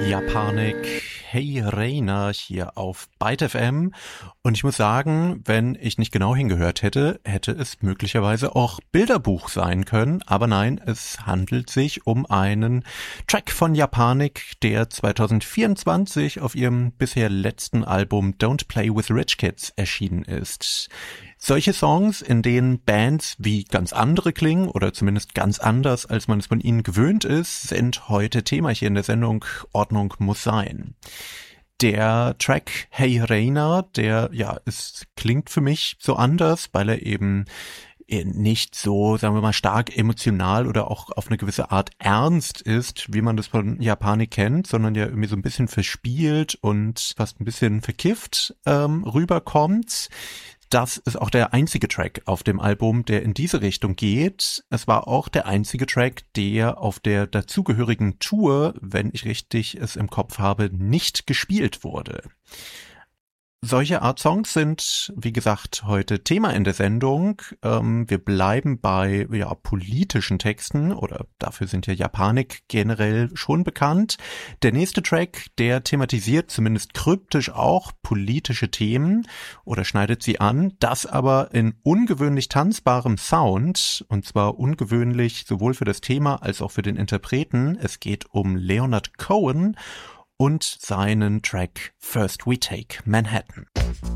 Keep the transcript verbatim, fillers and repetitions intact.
Japanik, Hey Reina hier auf Byte F M und ich muss sagen, wenn ich nicht genau hingehört hätte, hätte es möglicherweise auch Bilderbuch sein können, aber nein, es handelt sich um einen Track von Japanik, der zwanzig vierundzwanzig auf ihrem bisher letzten Album Don't Play with Rich Kids erschienen ist. Solche Songs, in denen Bands wie ganz andere klingen oder zumindest ganz anders, als man es von ihnen gewöhnt ist, sind heute Thema hier in der Sendung Ordnung muss sein. Der Track Hey Reina, der, ja, es klingt für mich so anders, weil er eben nicht so, sagen wir mal, stark emotional oder auch auf eine gewisse Art ernst ist, wie man das von Japanik kennt, sondern ja irgendwie so ein bisschen verspielt und fast ein bisschen verkifft ähm, rüberkommt. Das ist auch der einzige Track auf dem Album, der in diese Richtung geht. Es war auch der einzige Track, der auf der dazugehörigen Tour, wenn ich richtig es im Kopf habe, nicht gespielt wurde. Solche Art Songs sind, wie gesagt, heute Thema in der Sendung. Ähm, wir bleiben bei ja, politischen Texten oder dafür sind ja Japanik generell schon bekannt. Der nächste Track, der thematisiert zumindest kryptisch auch politische Themen oder schneidet sie an, das aber in ungewöhnlich tanzbarem Sound und zwar ungewöhnlich sowohl für das Thema als auch für den Interpreten. Es geht um Leonard Cohen und seinen Track First We Take Manhattan.